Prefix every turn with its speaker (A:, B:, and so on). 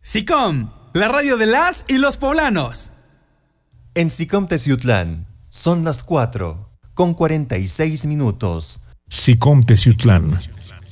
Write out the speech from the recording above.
A: SICOM, la radio de las y los poblanos.
B: En SICOM Teciutlán son las 4:46.
C: SICOM Teciutlán